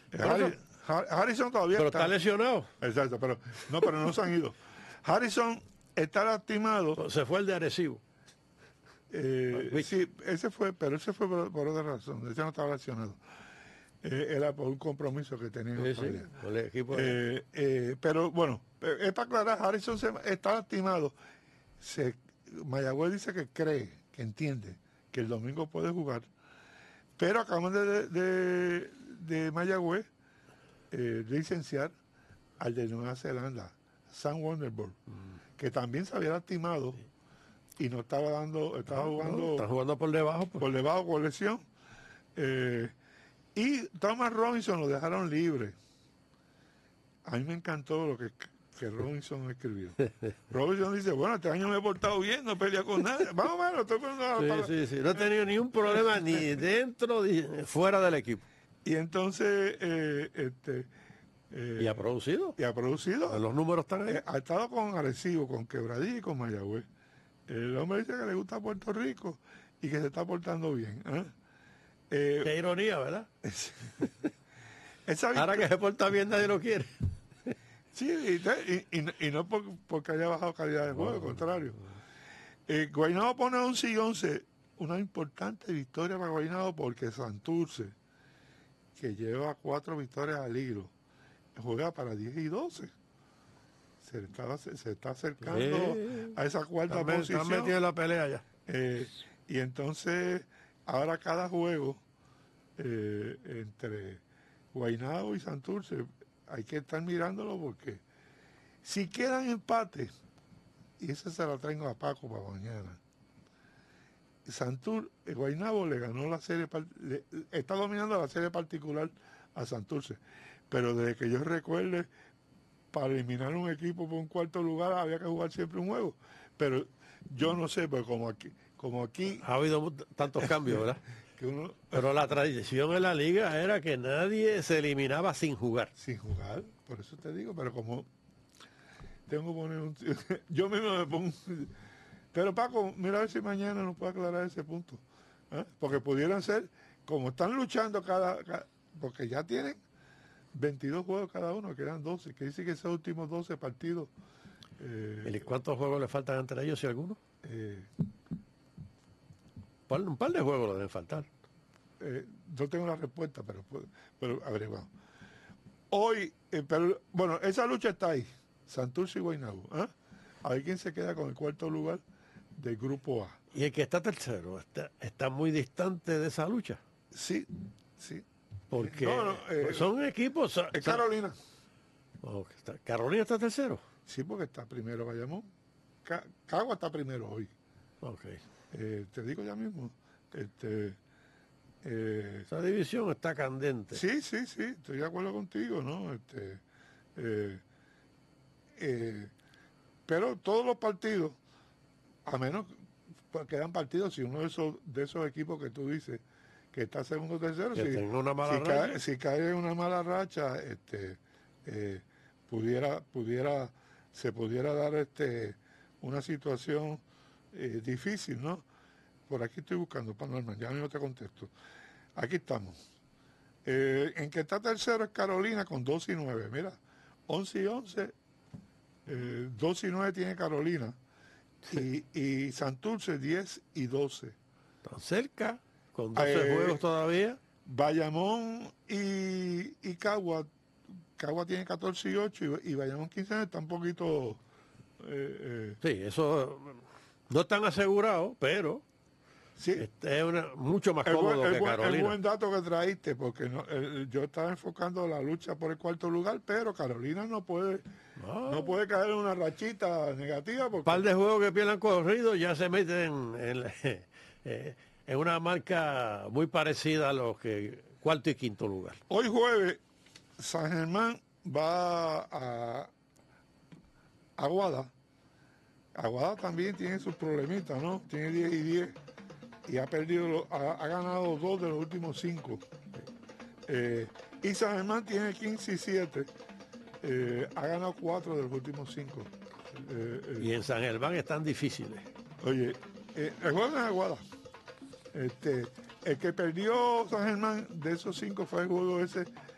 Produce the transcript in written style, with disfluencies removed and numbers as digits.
Harrison todavía Pero está lesionado. Exacto, pero no se han ido. Harrison está lastimado. Se fue el de Arecibo. Sí, ese fue por otra razón. Ese no estaba lesionado. Era por un compromiso que tenía con el equipo. Pero bueno, es para aclarar, Harrison está lastimado. Mayagüez dice que cree, que entiende que el domingo puede jugar, pero acaban de Mayagüez licenciar al de Nueva Zelanda, Sam Wonderbourne, que también se había lastimado y no estaba estaba jugando. Está jugando por debajo. Por debajo, con lesión. Y Thomas Robinson lo dejaron libre. A mí me encantó lo que Robinson escribió. Robinson dice, bueno, este año me he portado bien, no he peleado con nadie. Vamos a ver, estoy poniendo sí. No he tenido ni un problema ni dentro ni fuera del equipo. Y entonces... y ha producido. Los números están ahí. Ha estado con Arecibo, con Quebradilla y con Mayagüez. El hombre dice que le gusta Puerto Rico y que se está portando bien. Qué ironía, ¿verdad? Esa ahora que se porta bien nadie lo quiere. Sí, y no porque haya bajado calidad de juego, al contrario. Guaynabo pone 11-11, una importante victoria para Guaynabo porque Santurce, que lleva 4 victorias al hilo, juega para 10-12. Se está acercando a esa cuarta posición. Están metidos en la pelea ya. Y entonces, ahora cada juego entre Guaynabo y Santurce hay que estar mirándolo porque si quedan empates, y esa se la traigo a Paco para mañana, Guaynabo le ganó la serie, está dominando la serie particular a Santurce, pero desde que yo recuerde, para eliminar un equipo por un cuarto lugar había que jugar siempre un juego, pero yo no sé, pero como aquí ha habido tantos cambios, ¿verdad? Pero la tradición en la liga era que nadie se eliminaba sin jugar. Sin jugar, por eso te digo, pero como tengo que poner yo mismo me pongo... Pero Paco, mira a ver si mañana nos puede aclarar ese punto. Porque pudieran ser, como están luchando porque ya tienen 22 juegos cada uno, que eran 12, que dice que esos últimos 12 partidos... ¿Y cuántos juegos le faltan entre ellos, si alguno? Un par de juegos le deben faltar. No tengo la respuesta, pero averiguamos. Hoy, bueno, esa lucha está ahí, Santurce y Guaynabo. A ver quién se queda con el cuarto lugar del grupo A. ¿Y el que está tercero está muy distante de esa lucha? Sí. Porque son equipos... Es Carolina. ¿Carolina está tercero? Sí, porque está primero Bayamón. Cagua está primero hoy. Okay. Te digo ya mismo. Esa división está candente. Sí, estoy de acuerdo contigo, ¿no? Pero todos los partidos, a menos que quedan partidos, si uno de esos equipos que tú dices que está segundo o tercero, si cae en una mala racha, se pudiera dar una situación difícil, ¿no? Por aquí estoy buscando, Panorama, ya no te contesto. Aquí estamos. En que está tercero es Carolina con 2-9. Mira, 11-11, 2-9 tiene Carolina. Y Santurce 10-12. Tan cerca, con 12 juegos todavía. Bayamón y Cagua tiene 14-8 y Bayamón 15 está un poquito... Sí, eso no están asegurados, pero... Sí. Es mucho más cómodo que Carolina. Es buen dato que traíste, porque yo estaba enfocando la lucha por el cuarto lugar, pero Carolina no puede caer en una rachita negativa. Porque... Un par de juegos que pierdan corrido ya se meten en una marca muy parecida a los que cuarto y quinto lugar. Hoy jueves, San Germán va a Aguada. Aguada también tiene sus problemitas, ¿no? Tiene 10-10. Y ha ganado 2 de los últimos 5. Y San Germán tiene 15-7. Ha ganado 4 de los últimos 5. Y en San Germán están difíciles. Oye, el juego es Aguada. El que perdió San Germán de esos 5 fue el juego ese